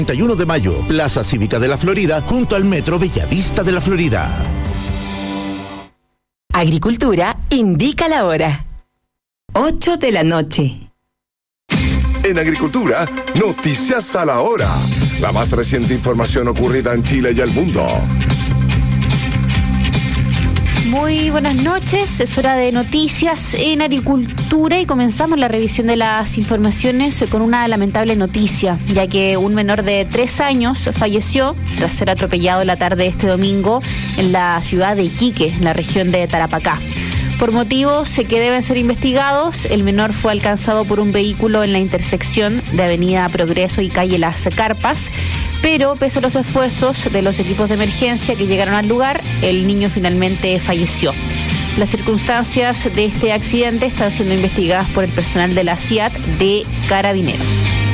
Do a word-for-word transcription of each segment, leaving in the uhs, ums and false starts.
treinta y uno de mayo, Plaza Cívica de la Florida, junto al Metro Bellavista de la Florida. Agricultura indica la hora. ocho de la noche. En Agricultura, noticias a la hora. La más reciente información ocurrida en Chile y el mundo. Muy buenas noches, es hora de noticias en Agricultura y comenzamos la revisión de las informaciones con una lamentable noticia, ya que un menor de tres años falleció tras ser atropellado la tarde de este domingo en la ciudad de Iquique, en la región de Tarapacá. Por motivos que deben ser investigados, el menor fue alcanzado por un vehículo en la intersección de Avenida Progreso y calle Las Carpas, pero pese a los esfuerzos de los equipos de emergencia que llegaron al lugar, el niño finalmente falleció. Las circunstancias de este accidente están siendo investigadas por el personal de la C I A T de Carabineros.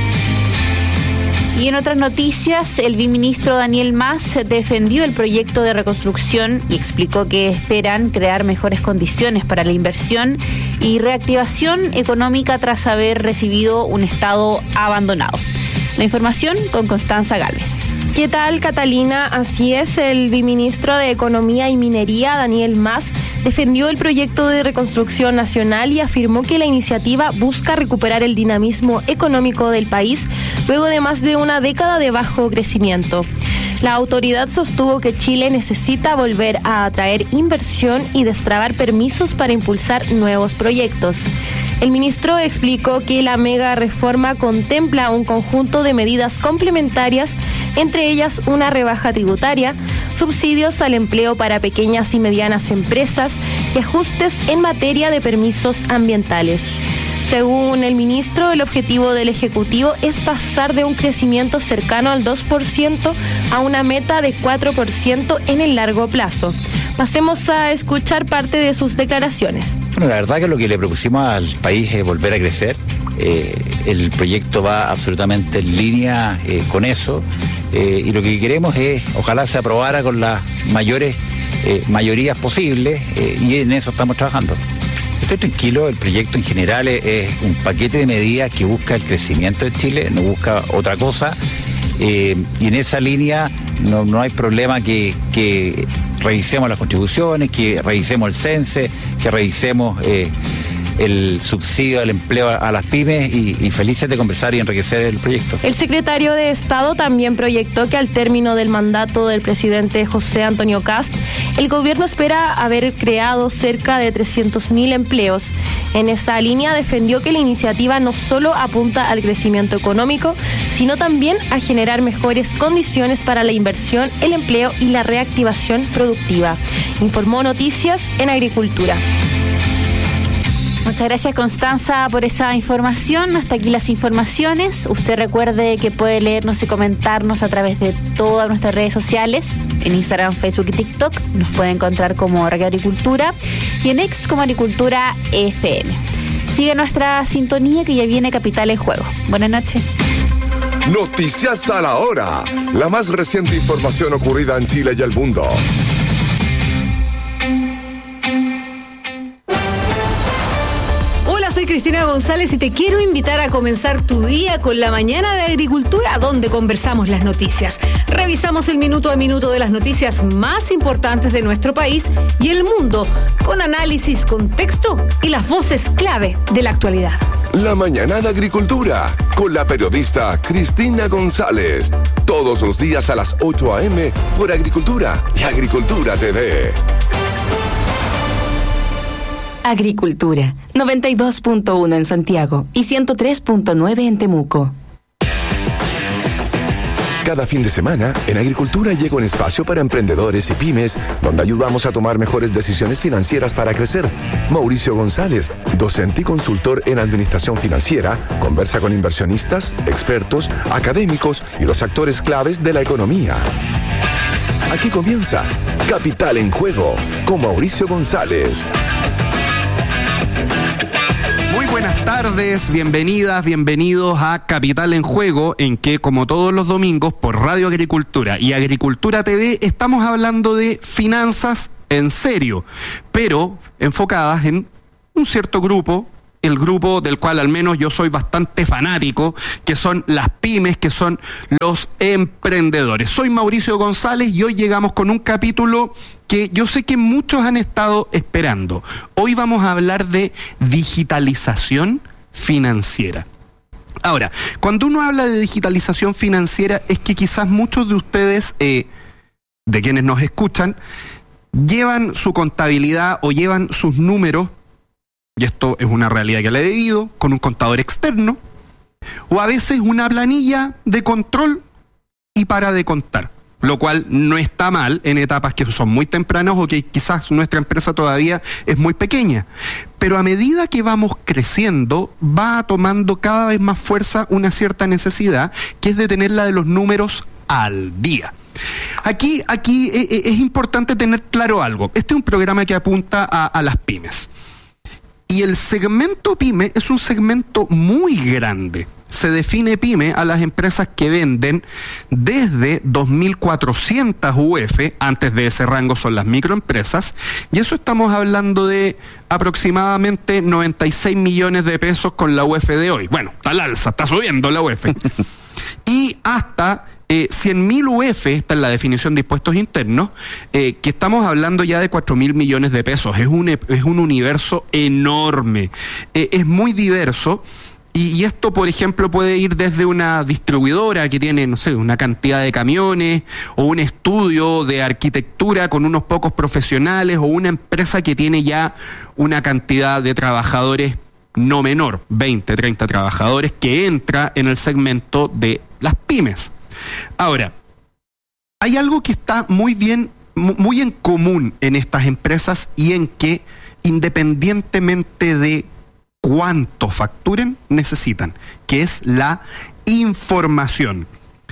Y en otras noticias, el viceministro Daniel Mas defendió el proyecto de reconstrucción y explicó que esperan crear mejores condiciones para la inversión y reactivación económica tras haber recibido un estado abandonado. La información con Constanza Gálvez. ¿Qué tal, Catalina? Así es, el viceministro de Economía y Minería, Daniel Mas, defendió el proyecto de reconstrucción nacional y afirmó que la iniciativa busca recuperar el dinamismo económico del país luego de más de una década de bajo crecimiento. La autoridad sostuvo que Chile necesita volver a atraer inversión y destrabar permisos para impulsar nuevos proyectos. El ministro explicó que la mega reforma contempla un conjunto de medidas complementarias, entre ellas una rebaja tributaria, subsidios al empleo para pequeñas y medianas empresas y ajustes en materia de permisos ambientales. Según el ministro, el objetivo del Ejecutivo es pasar de un crecimiento cercano al dos por ciento a una meta de cuatro por ciento en el largo plazo. Pasemos a escuchar parte de sus declaraciones. Bueno, la verdad que lo que le propusimos al país es volver a crecer. Eh, el proyecto va absolutamente en línea eh, con eso eh, y lo que queremos es, ojalá se aprobara con las mayores eh, mayorías posibles eh, y en eso estamos trabajando. Estoy tranquilo, el proyecto en general es, es un paquete de medidas que busca el crecimiento de Chile, no busca otra cosa eh, y en esa línea no, no hay problema que, que revisemos las contribuciones, que revisemos el cense, que revisemos eh, el subsidio al empleo a las pymes y, y felices de conversar y enriquecer el proyecto. El secretario de Estado también proyectó que al término del mandato del presidente José Antonio Kast, el gobierno espera haber creado cerca de trescientos mil empleos. En esa línea defendió que la iniciativa no solo apunta al crecimiento económico, sino también a generar mejores condiciones para la inversión, el empleo y la reactivación productiva. Informó Noticias en Agricultura. Muchas gracias, Constanza, por esa información. Hasta aquí las informaciones. Usted recuerde que puede leernos y comentarnos a través de todas nuestras redes sociales. En Instagram, Facebook y TikTok nos puede encontrar como Radio Agricultura y en X como Agricultura F M. Sigue nuestra sintonía que ya viene Capital en Juego. Buenas noches. Noticias a la hora. La más reciente información ocurrida en Chile y el mundo. Soy Cristina González y te quiero invitar a comenzar tu día con la mañana de Agricultura, donde conversamos las noticias. Revisamos el minuto a minuto de las noticias más importantes de nuestro país y el mundo, con análisis, contexto y las voces clave de la actualidad. La mañana de Agricultura, con la periodista Cristina González. Todos los días a las ocho a eme por Agricultura y Agricultura T V. Agricultura, noventa y dos punto uno en Santiago y ciento tres punto nueve en Temuco. Cada fin de semana, en Agricultura llega un espacio para emprendedores y pymes, donde ayudamos a tomar mejores decisiones financieras para crecer. Mauricio González, docente y consultor en administración financiera, conversa con inversionistas, expertos, académicos y los actores claves de la economía. Aquí comienza Capital en Juego, con Mauricio González. Muy buenas tardes, bienvenidas, bienvenidos a Capital en Juego, en que, como todos los domingos, por Radio Agricultura y Agricultura T V, estamos hablando de finanzas en serio, pero enfocadas en un cierto grupo el grupo del cual al menos yo soy bastante fanático, que son las pymes, que son los emprendedores. Soy Mauricio González y hoy llegamos con un capítulo que yo sé que muchos han estado esperando. Hoy vamos a hablar de digitalización financiera. Ahora, cuando uno habla de digitalización financiera es que quizás muchos de ustedes, eh, de quienes nos escuchan, llevan su contabilidad o llevan sus números, y esto es una realidad que le he vivido, con un contador externo, o a veces una planilla de control y para de contar, lo cual no está mal en etapas que son muy tempranas o que quizás nuestra empresa todavía es muy pequeña. Pero a medida que vamos creciendo, va tomando cada vez más fuerza una cierta necesidad, que es de tener la de los números al día. Aquí, aquí eh, es importante tener claro algo. Este es un programa que apunta a, a las pymes. Y el segmento pyme es un segmento muy grande. Se define pyme a las empresas que venden desde dos mil cuatrocientas U F, antes de ese rango son las microempresas, y eso estamos hablando de aproximadamente noventa y seis millones de pesos con la U F de hoy. Bueno, está al alza, está subiendo la U F. Y hasta Eh, cien mil U F, esta es la definición de impuestos internos, eh, que estamos hablando ya de cuatro mil millones de pesos. Es un, es un universo enorme, eh, es muy diverso. Y, y esto, por ejemplo, puede ir desde una distribuidora que tiene, no sé, una cantidad de camiones, o un estudio de arquitectura con unos pocos profesionales, o una empresa que tiene ya una cantidad de trabajadores no menor, veinte, treinta trabajadores, que entra en el segmento de las pymes. Ahora, hay algo que está muy bien, muy en común en estas empresas, y en que, independientemente de cuánto facturen, necesitan, que es la información.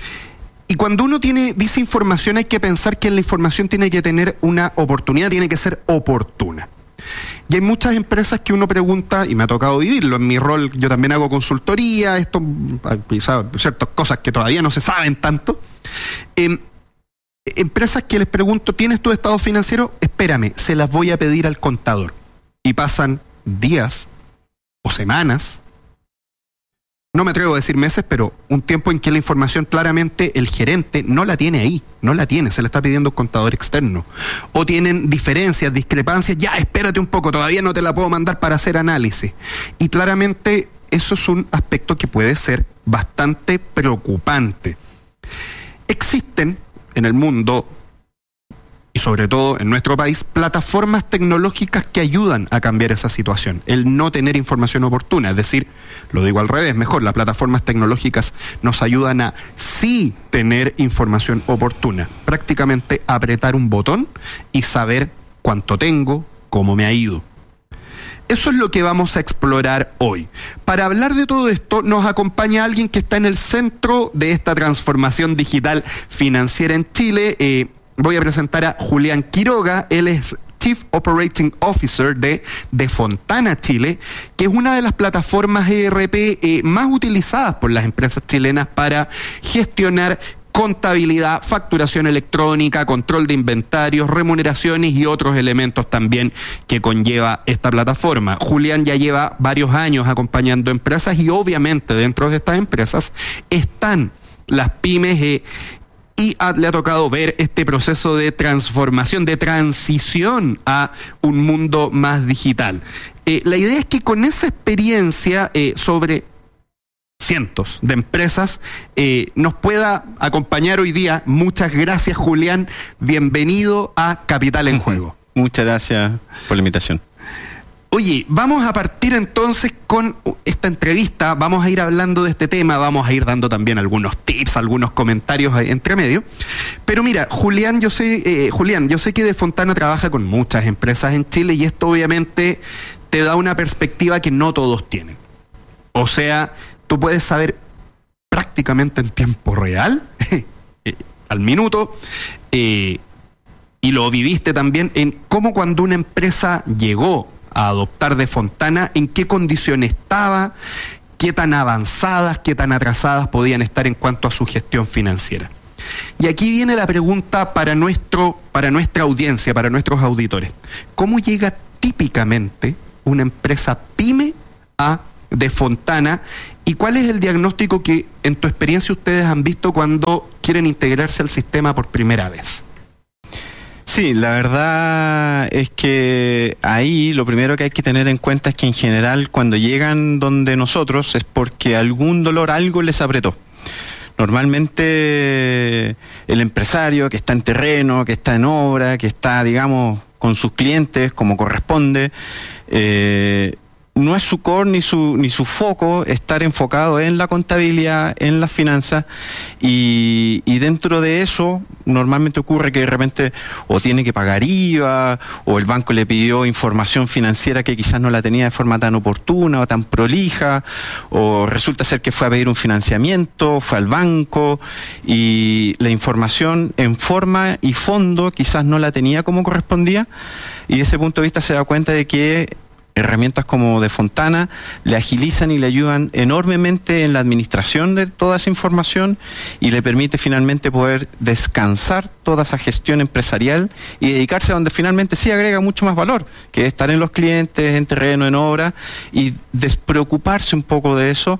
Y cuando uno tiene, dice información, hay que pensar que la información tiene que tener una oportunidad, tiene que ser oportuna. Y hay muchas empresas que uno pregunta, y me ha tocado vivirlo, en mi rol yo también hago consultoría, esto, ciertas cosas que todavía no se saben tanto. Eh, empresas que les pregunto, ¿tienes tu estado financiero? Espérame, se las voy a pedir al contador. Y pasan días o semanas, no me atrevo a decir meses, pero un tiempo en que la información claramente el gerente no la tiene ahí, no la tiene, se la está pidiendo un contador externo. O tienen diferencias, discrepancias, ya espérate un poco, todavía no te la puedo mandar para hacer análisis. Y claramente eso es un aspecto que puede ser bastante preocupante. Existen en el mundo, y sobre todo en nuestro país, plataformas tecnológicas que ayudan a cambiar esa situación, el no tener información oportuna. Es decir, lo digo al revés, mejor, las plataformas tecnológicas nos ayudan a sí tener información oportuna, prácticamente apretar un botón y saber cuánto tengo, cómo me ha ido. Eso es lo que vamos a explorar hoy. Para hablar de todo esto, nos acompaña alguien que está en el centro de esta transformación digital financiera en Chile. Eh, Voy a presentar a Julián Quiroga. Él es Chief Operating Officer de, de Fontana Chile, que es una de las plataformas E R P eh, más utilizadas por las empresas chilenas para gestionar contabilidad, facturación electrónica, control de inventarios, remuneraciones y otros elementos también que conlleva esta plataforma. Julián ya lleva varios años acompañando empresas, y obviamente dentro de estas empresas están las pymes, eh, y a, le ha tocado ver este proceso de transformación, de transición a un mundo más digital. Eh, la idea es que con esa experiencia eh, sobre cientos de empresas eh, nos pueda acompañar hoy día. Muchas gracias, Julián. Bienvenido a Capital en Juego. Muchas gracias por la invitación. Oye, vamos a partir entonces con esta entrevista, vamos a ir hablando de este tema, vamos a ir dando también algunos tips, algunos comentarios entre medio. Pero mira, Julián, yo sé, eh, Julián, yo sé que de Fontana trabaja con muchas empresas en Chile, y esto obviamente te da una perspectiva que no todos tienen. O sea, tú puedes saber prácticamente en tiempo real, eh, al minuto, eh, y lo viviste también en cómo cuando una empresa llegó a adoptar de Fontana, en qué condiciones estaba, qué tan avanzadas, qué tan atrasadas podían estar en cuanto a su gestión financiera. Y aquí viene la pregunta para nuestro, para nuestra audiencia, para nuestros auditores. ¿Cómo llega típicamente una empresa pyme a de Fontana. ¿Y cuál es el diagnóstico que en tu experiencia ustedes han visto cuando quieren integrarse al sistema por primera vez? Sí, la verdad es que ahí lo primero que hay que tener en cuenta es que en general cuando llegan donde nosotros es porque algún dolor, algo les apretó. Normalmente el empresario que está en terreno, que está en obra, que está, digamos, con sus clientes como corresponde, eh, no es su core ni su ni su foco estar enfocado en la contabilidad, en las finanzas, y, y dentro de eso normalmente ocurre que de repente o tiene que pagar I V A, o el banco le pidió información financiera que quizás no la tenía de forma tan oportuna o tan prolija, o resulta ser que fue a pedir un financiamiento, fue al banco y la información en forma y fondo quizás no la tenía como correspondía, y de ese punto de vista se da cuenta de que herramientas como de Fontana le agilizan y le ayudan enormemente en la administración de toda esa información y le permite finalmente poder descansar toda esa gestión empresarial y dedicarse a donde finalmente sí agrega mucho más valor, que es estar en los clientes, en terreno, en obra, y despreocuparse un poco de eso.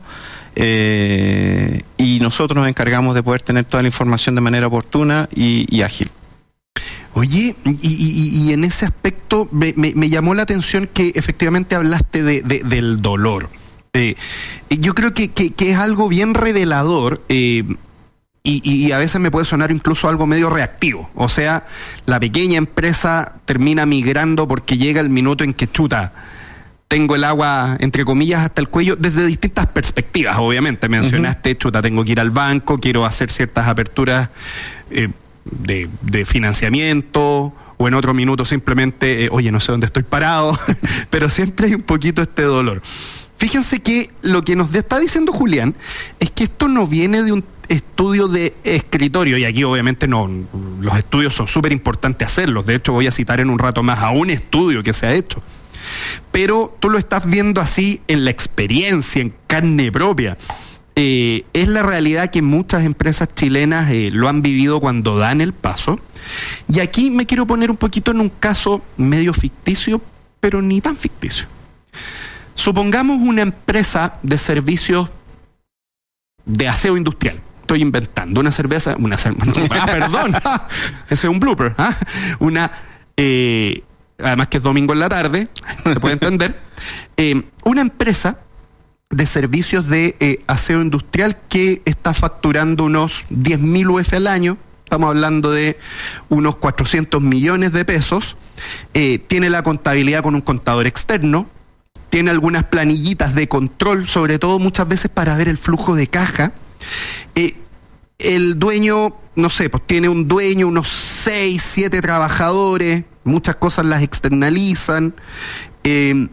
Eh, y nosotros nos encargamos de poder tener toda la información de manera oportuna y, y ágil. Oye, y, y, y en ese aspecto me, me, me llamó la atención que efectivamente hablaste de, de, del dolor. Eh, yo creo que, que, que es algo bien revelador, eh, y, y a veces me puede sonar incluso algo medio reactivo. O sea, la pequeña empresa termina migrando porque llega el minuto en que, chuta, tengo el agua, entre comillas, hasta el cuello, desde distintas perspectivas, obviamente. Mencionaste, uh-huh. chuta, tengo que ir al banco, quiero hacer ciertas aperturas eh, De, de financiamiento, o en otro minuto simplemente, eh, oye, no sé dónde estoy parado, pero siempre hay un poquito este dolor. Fíjense que lo que nos está diciendo Julián es que esto no viene de un estudio de escritorio, y aquí obviamente no, los estudios son súper importantes hacerlos, de hecho voy a citar en un rato más a un estudio que se ha hecho, pero tú lo estás viendo así en la experiencia, en carne propia. Eh, es la realidad que muchas empresas chilenas eh, lo han vivido cuando dan el paso. Y aquí me quiero poner un poquito en un caso medio ficticio, pero ni tan ficticio. Supongamos una empresa de servicios de aseo industrial. Estoy inventando una cerveza, una cerveza, ah, perdón, ese es un blooper, ¿ah? Una, eh, además que es domingo en la tarde, se puede entender, eh, una empresa de servicios de eh, aseo industrial que está facturando unos diez mil U F al año, estamos hablando de unos cuatrocientos millones de pesos, eh, tiene la contabilidad con un contador externo, tiene algunas planillitas de control, sobre todo muchas veces para ver el flujo de caja, eh, el dueño, no sé, pues tiene un dueño, unos seis, siete trabajadores, muchas cosas las externalizan, eh,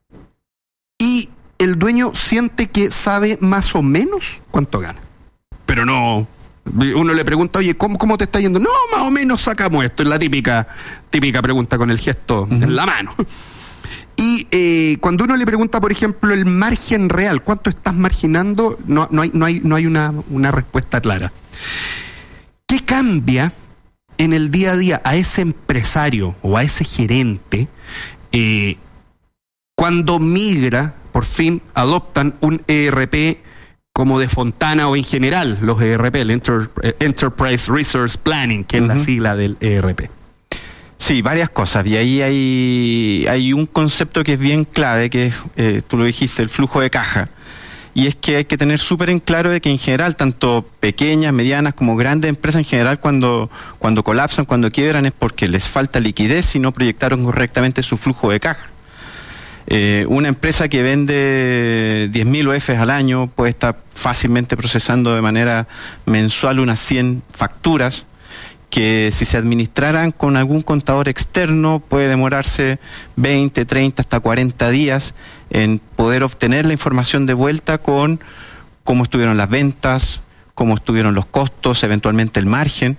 y el dueño siente que sabe más o menos cuánto gana. Pero no, uno le pregunta, oye, ¿cómo, cómo te está yendo? No, más o menos sacamos esto. Es la típica, típica pregunta con el gesto uh-huh. en la mano. Y eh, cuando uno le pregunta, por ejemplo, el margen real, ¿cuánto estás marginando? No, no hay, no hay, no hay una, una respuesta clara. ¿Qué cambia en el día a día a ese empresario o a ese gerente eh, cuando migra, por fin adoptan un E R P como de Fontana o en general los E R P, el Enter, Enterprise Resource Planning, que uh-huh. es la sigla del E R P? Sí, varias cosas, y ahí hay, hay un concepto que es bien clave, que es, eh, tú lo dijiste, el flujo de caja, y es que hay que tener súper en claro de que en general, tanto pequeñas, medianas como grandes empresas en general, cuando, cuando colapsan, cuando quiebran, es porque les falta liquidez y no proyectaron correctamente su flujo de caja. Eh, una empresa que vende diez mil U F al año puede estar fácilmente procesando de manera mensual unas cien facturas, que si se administraran con algún contador externo puede demorarse veinte, treinta, hasta cuarenta días en poder obtener la información de vuelta con cómo estuvieron las ventas, cómo estuvieron los costos, eventualmente el margen,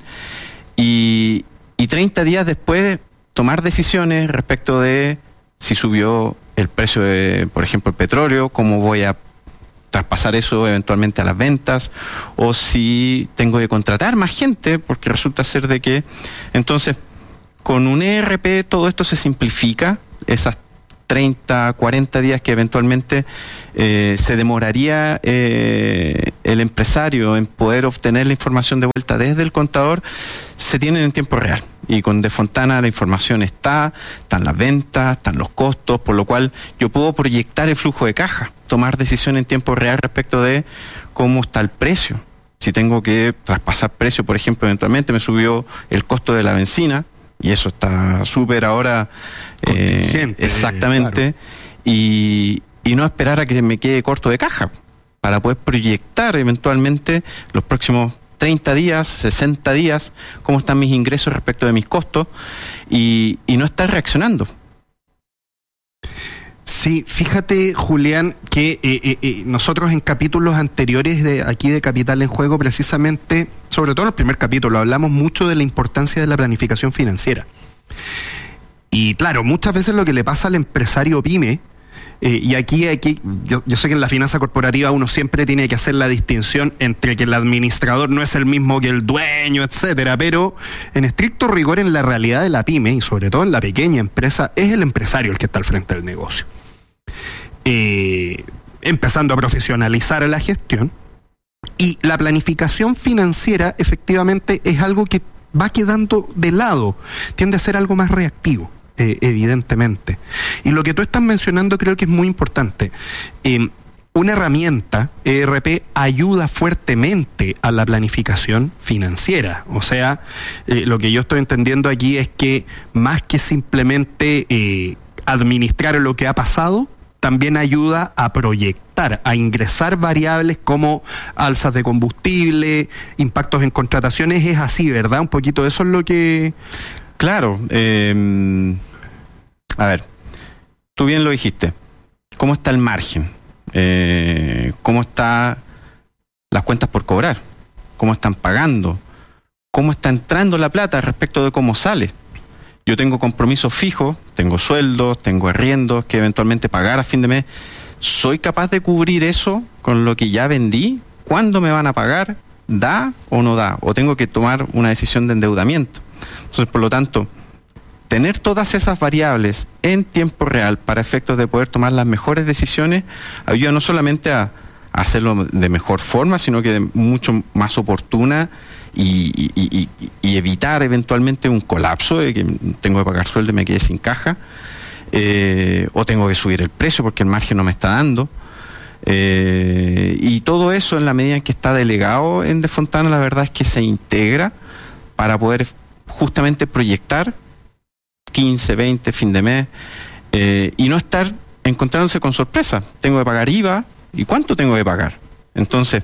y, y treinta días después tomar decisiones respecto de si subió el precio de, por ejemplo, el petróleo, cómo voy a traspasar eso eventualmente a las ventas, o si tengo que contratar más gente, porque resulta ser de que, entonces, con un E R P todo esto se simplifica, esas treinta, cuarenta días que eventualmente eh, se demoraría eh, el empresario en poder obtener la información de vuelta desde el contador, se tienen en tiempo real. Y con Defontana la información está, están las ventas, están los costos, por lo cual yo puedo proyectar el flujo de caja, tomar decisiones en tiempo real respecto de cómo está el precio. Si tengo que traspasar precio, por ejemplo, eventualmente me subió el costo de la benzina, y eso está súper ahora eh, exactamente, claro. y, y no esperar a que me quede corto de caja, para poder proyectar eventualmente los próximos treinta días, sesenta días, cómo están mis ingresos respecto de mis costos, y, y no estar reaccionando. Sí, fíjate, Julián, que eh, eh, eh, nosotros en capítulos anteriores de aquí de Capital en Juego, precisamente, sobre todo en el primer capítulo, hablamos mucho de la importancia de la planificación financiera. Y claro, muchas veces lo que le pasa al empresario pyme, eh, y aquí, aquí yo, yo sé que en la finanza corporativa uno siempre tiene que hacer la distinción entre que el administrador no es el mismo que el dueño, etcétera, pero en estricto rigor en la realidad de la pyme, y sobre todo en la pequeña empresa, es el empresario el que está al frente del negocio. Eh, empezando a profesionalizar la gestión, y la planificación financiera efectivamente es algo que va quedando de lado, tiende a ser algo más reactivo, eh, evidentemente. Y lo que tú estás mencionando creo que es muy importante. Eh, una herramienta, E R P, ayuda fuertemente a la planificación financiera. O sea, eh, lo que yo estoy entendiendo aquí es que más que simplemente eh, administrar lo que ha pasado, también ayuda a proyectar, a ingresar variables como alzas de combustible, impactos en contrataciones. Es así, ¿verdad? Un poquito eso es lo que... Claro. Eh, a ver, tú bien lo dijiste. ¿Cómo está el margen? Eh, ¿Cómo están las cuentas por cobrar? ¿Cómo están pagando? ¿Cómo está entrando la plata respecto de cómo sale? Yo tengo compromisos fijos, tengo sueldos, tengo arriendos que eventualmente pagar a fin de mes. ¿Soy capaz de cubrir eso con lo que ya vendí? ¿Cuándo me van a pagar? ¿Da o no da? ¿O tengo que tomar una decisión de endeudamiento? Entonces, por lo tanto, tener todas esas variables en tiempo real para efectos de poder tomar las mejores decisiones ayuda no solamente a, a hacerlo de mejor forma, sino que de mucho más oportuna, Y, y, y, y evitar eventualmente un colapso de que tengo que pagar sueldo y me quede sin caja, eh, o tengo que subir el precio porque el margen no me está dando, eh, y todo eso en la medida en que está delegado en Defontana, la verdad es que se integra para poder justamente proyectar quince, veinte, fin de mes, eh, y no estar encontrándose con sorpresa. Tengo que pagar I V A, ¿y cuánto tengo que pagar? Entonces,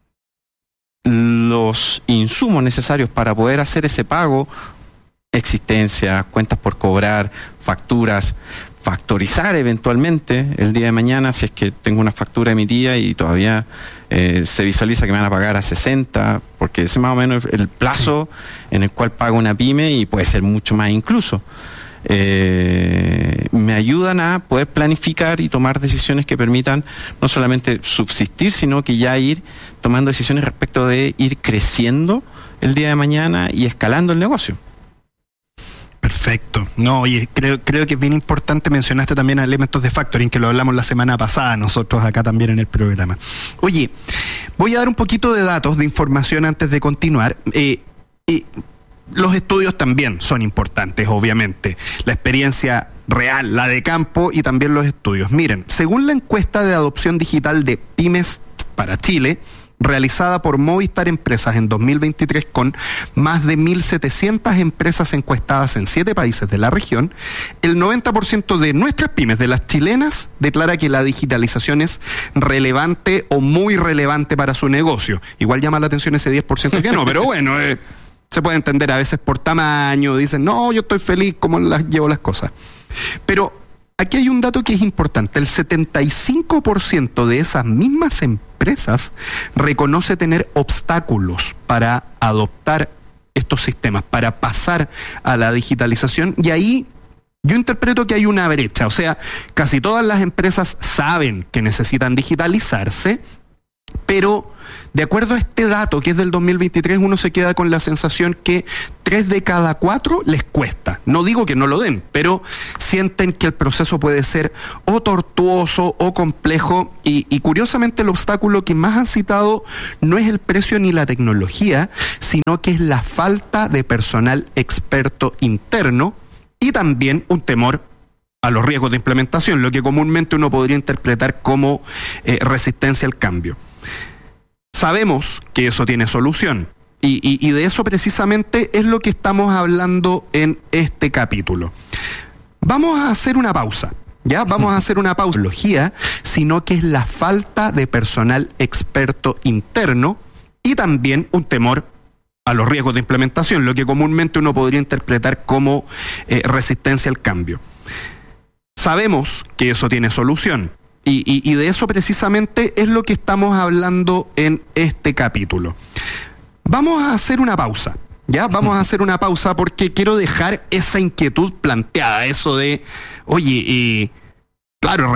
los insumos necesarios para poder hacer ese pago, existencia, cuentas por cobrar, facturas, factorizar eventualmente el día de mañana si es que tengo una factura emitida y todavía eh, se visualiza que me van a pagar a sesenta, porque ese es más o menos el plazo sí. en el cual paga una pyme, y puede ser mucho más incluso. Eh, me ayudan a poder planificar y tomar decisiones que permitan no solamente subsistir, sino que ya ir tomando decisiones respecto de ir creciendo el día de mañana y escalando el negocio. Perfecto. No, oye, creo, creo que es bien importante. Mencionaste también elementos de factoring, que lo hablamos la semana pasada nosotros acá también en el programa. Oye, voy a dar un poquito de datos, de información antes de continuar. Eh, eh, Los estudios también son importantes, obviamente. La experiencia real, la de campo, y también los estudios. Miren, según la encuesta de adopción digital de Pymes para Chile, realizada por Movistar Empresas en dos mil veintitrés con más de mil setecientas empresas encuestadas en siete países de la región, el noventa por ciento de nuestras pymes, de las chilenas, declara que la digitalización es relevante o muy relevante para su negocio. Igual llama la atención ese diez por ciento que no, pero bueno... Eh, se puede entender a veces por tamaño, dicen, no, yo estoy feliz como las llevo las cosas. Pero aquí hay un dato que es importante, el setenta y cinco por ciento de esas mismas empresas reconoce tener obstáculos para adoptar estos sistemas, para pasar a la digitalización, y ahí yo interpreto que hay una brecha, o sea, casi todas las empresas saben que necesitan digitalizarse, pero De acuerdo a este dato, que es del dos mil veintitrés, uno se queda con la sensación que tres de cada cuatro les cuesta. No digo que no lo den, pero sienten que el proceso puede ser o tortuoso o complejo, y, y curiosamente el obstáculo que más han citado no es el precio ni la tecnología, sino que es la falta de personal experto interno y también un temor a los riesgos de implementación, lo que comúnmente uno podría interpretar como eh, resistencia al cambio. Sabemos que eso tiene solución, y, y, y de eso precisamente es lo que estamos hablando en este capítulo. Vamos a hacer una pausa, ¿ya? Vamos a hacer una pausa. Sino que es la falta de personal experto interno y también un temor a los riesgos de implementación, lo que comúnmente uno podría interpretar como eh, resistencia al cambio. Sabemos que eso tiene solución, y, y, y de eso precisamente es lo que estamos hablando en este capítulo. Vamos a hacer una pausa, ¿ya? Vamos a hacer una pausa porque quiero dejar esa inquietud planteada, eso de, oye, eh, claro,